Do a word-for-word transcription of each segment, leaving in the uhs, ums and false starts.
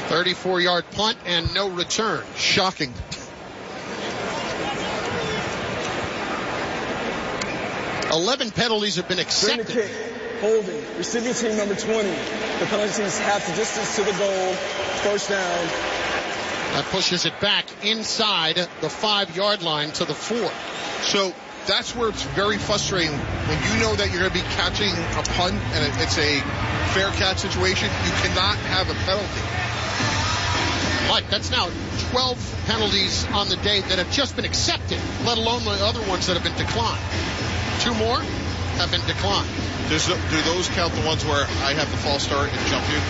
thirty-four yard punt and no return. Shocking. eleven penalties have been accepted. Kick, holding, receiving team number twenty. The penalties half the distance to the goal, first down. That pushes it back inside the five-yard line to the four. So that's where it's very frustrating. When you know that you're going to be catching a punt and it's a fair catch situation, you cannot have a penalty. Mike, that's now twelve penalties on the day that have just been accepted, let alone the other ones that have been declined. Two more have been declined. Does, do those count the ones where I have the false start and jump you?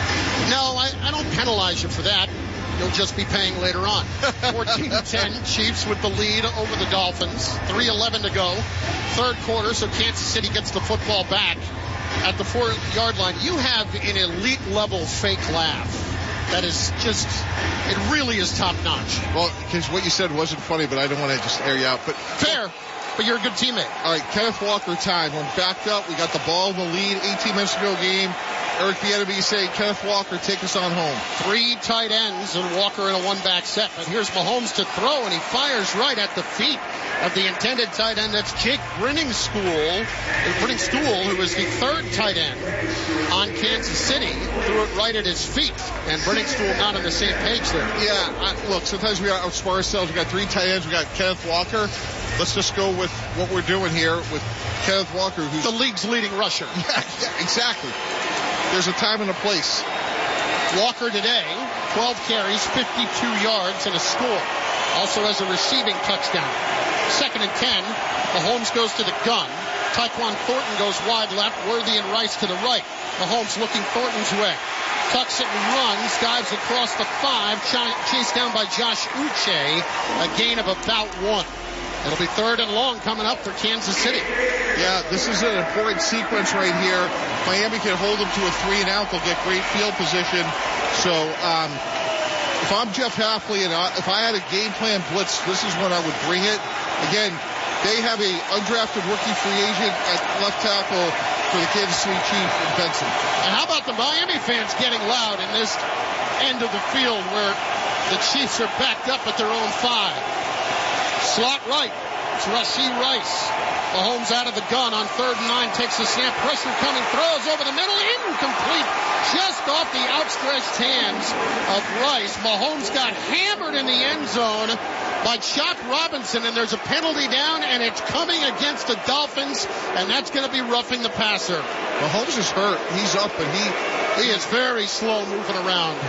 No, I, I don't penalize you for that. You'll just be paying later on. fourteen ten, Chiefs with the lead over the Dolphins. three eleven to go. Third quarter, so Kansas City gets the football back at the four-yard line. You have an elite-level fake laugh. That is just, it really is top-notch. Well, because what you said wasn't funny, but I don't want to just air you out. But fair, but you're a good teammate. All right, Kenneth Walker time. We're backed up. We got the ball in the lead. eighteen minutes to go game. Eric Bieniemy saying, Kenneth Walker, take us on home. Three tight ends and Walker in a one-back set. But here's Mahomes to throw, and he fires right at the feet of the intended tight end. That's Jake Brenningstool, Brenningstool, who is the third tight end on Kansas City. Threw it right at his feet, and Brenningstool not on the same page there. Yeah, I, look, sometimes we outsmart ourselves. We got three tight ends. We got Kenneth Walker. Let's just go with what we're doing here with Kenneth Walker, who's the league's leading rusher. Yeah, yeah, exactly. There's a time and a place. Walker today, twelve carries, fifty-two yards, and a score. Also has a receiving touchdown. Second and ten. Mahomes goes to the gun. Tyquan Thornton goes wide left. Worthy and Rice to the right. Mahomes looking Thornton's way. Tucks it and runs. Dives across the five. Chased down by Josh Uche. A gain of about one. It'll be third and long coming up for Kansas City. Yeah, this is an important sequence right here. Miami can hold them to a three and out. They'll get great field position. So um, if I'm Jeff Hafley and I, if I had a game plan blitz, this is when I would bring it. Again, they have a undrafted rookie free agent at left tackle for the Kansas City Chiefs in Benson. And how about the Miami fans getting loud in this end of the field where the Chiefs are backed up at their own five? Slot right. It's Rashee Rice. Mahomes out of the gun on third and nine. Takes the snap. Pressure coming. Throws over the middle. Incomplete. Just off the outstretched hands of Rice. Mahomes got hammered in the end zone by Chop Robinson, and there's a penalty down, and it's coming against the Dolphins, and that's going to be roughing the passer. Mahomes is hurt. He's up, and he, he is very slow moving around.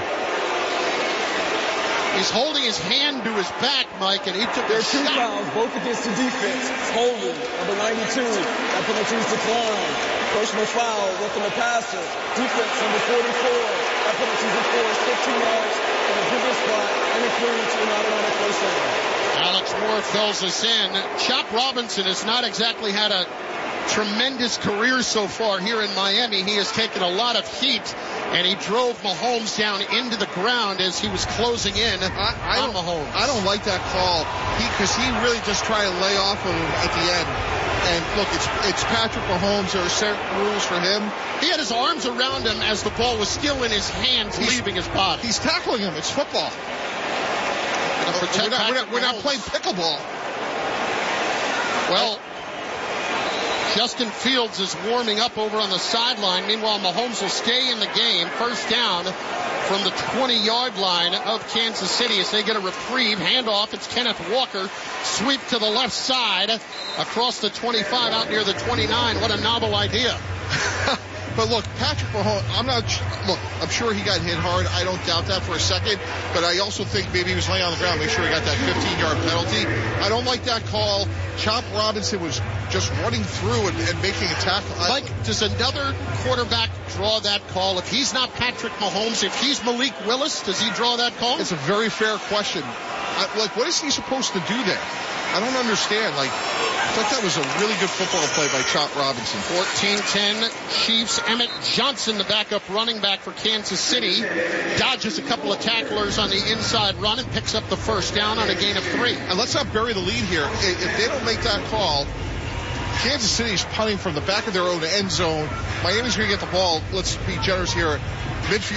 He's holding his hand to his back, Mike, and he took There a are two shot. fouls, both against the defense. Holding, number ninety-two. That penalty's declined. Personal foul, roughing the passer. Defense, number forty-four. That penalty's enforced. fifteen yards from the previous spot, and it clears to an automatic first down. Alex Moore fills us in. Chop Robinson has not exactly had a tremendous career so far here in Miami. He has taken a lot of heat, and he drove Mahomes down into the ground as he was closing in I, I on don't, Mahomes. I don't like that call because he, he really just tried to lay off of him at the end. And look, it's it's Patrick Mahomes. There are certain rules for him. He had his arms around him as the ball was still in his hands, he's, leaving his body. He's tackling him. It's football. We're not, we're, not, we're not playing pickleball. Well, Justin Fields is warming up over on the sideline. Meanwhile, Mahomes will stay in the game. First down from the twenty-yard line of Kansas City as they get a reprieve. Handoff. It's Kenneth Walker. Sweep to the left side across the twenty-five out near the twenty-nine. What a novel idea. But look, Patrick Mahomes, I'm not, look, I'm sure he got hit hard. I don't doubt that for a second. But I also think maybe he was laying on the ground, make sure he got that fifteen-yard penalty. I don't like that call. Chop Robinson was just running through and, and making a tackle. Mike, does another quarterback draw that call? If he's not Patrick Mahomes, if he's Malik Willis, does he draw that call? It's a very fair question. I, like, what is he supposed to do there? I don't understand. Like, I thought that was a really good football play by Chop Robinson. fourteen ten Chiefs. Emmett Johnson, the backup running back for Kansas City, dodges a couple of tacklers on the inside run and picks up the first down on a gain of three. And let's not bury the lead here. If they don't make that call, Kansas City's punting from the back of their own end zone. Miami's going to get the ball. Let's be generous here. Midfield.